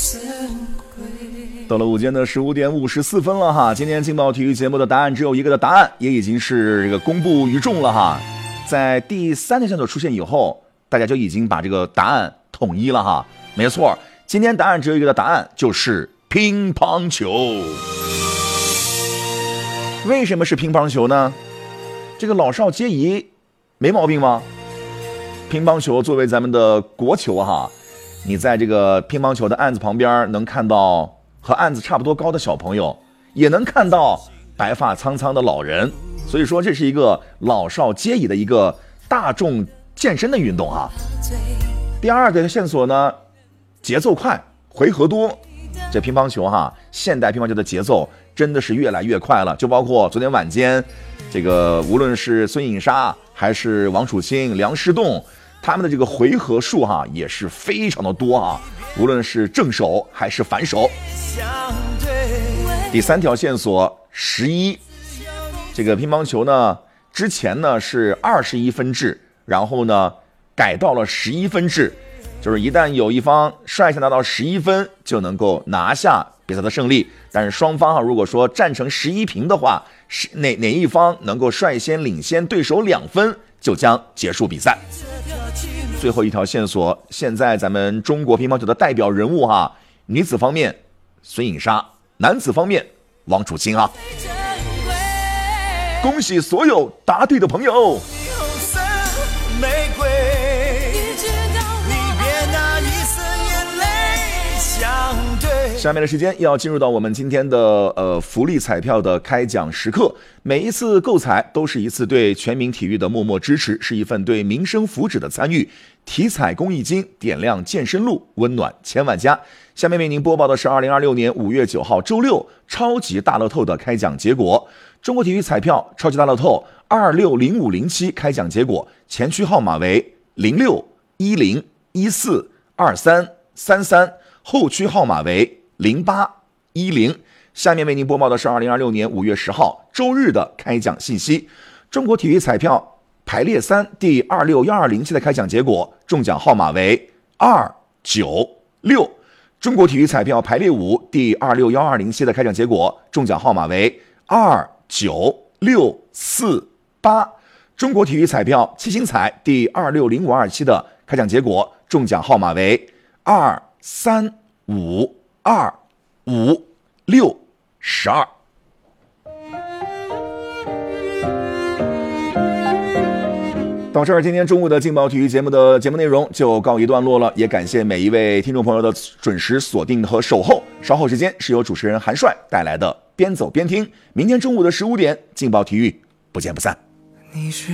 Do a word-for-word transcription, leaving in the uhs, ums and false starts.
到了午间的十五点五十四分了哈，今天劲爆体育节目的答案只有一个的答案，也已经是这个公布于众了哈。在第三条线索出现以后，大家就已经把这个答案统一了哈。没错，今天答案只有一个的答案就是乒乓球。为什么是乒乓球呢？这个老少皆宜，没毛病吗？乒乓球作为咱们的国球哈，你在这个乒乓球的案子旁边能看到和案子差不多高的小朋友，也能看到白发苍苍的老人，所以说这是一个老少皆宜的一个大众健身的运动哈。第二个线索呢，节奏快，回合多。这乒乓球哈，现代乒乓球的节奏真的是越来越快了，就包括昨天晚间，这个无论是孙颖莎还是王楚钦、梁诗栋，他们的这个回合数哈也是非常的多哈，无论是正手还是反手。第三条线索十一，这个乒乓球呢，之前呢是二十一分制，然后呢改到了十一分制。就是一旦有一方率先拿到十一分，就能够拿下比赛的胜利。但是双方哈，如果说战成十一平的话，哪哪一方能够率先领先对手两分，就将结束比赛。最后一条线索，现在咱们中国乒乓球的代表人物哈，女子方面孙颖莎，男子方面王楚钦啊。恭喜所有答对的朋友。下面的时间要进入到我们今天的呃福利彩票的开奖时刻。每一次购彩都是一次对全民体育的默默支持，是一份对民生福祉的参与。体彩公益金点亮健身路，温暖千万家。下面为您播报的是二零二六年五月九号周六超级大乐透的开奖结果。中国体育彩票超级大乐透二六零五零七开奖结果，前区号码为零六一零一四二三三三，后区号码为零八一零。下面为您播报的是二零二六年五月十号周日的开奖信息。中国体育彩票排列三第二六一二零七的开奖结果，中奖号码为二九六。中国体育彩票排列五第二六一二零七的开奖结果，中奖号码为二九六四八。中国体育彩票七星彩第二六零五二七的开奖结果，中奖号码为二三五二五六十二。到这儿，今天中午的劲爆体育节目的节目内容就告一段落了，也感谢每一位听众朋友的准时锁定和守候。稍后时间是由主持人韩帅带来的边走边听，明天中午的十五点劲爆体育不见不散。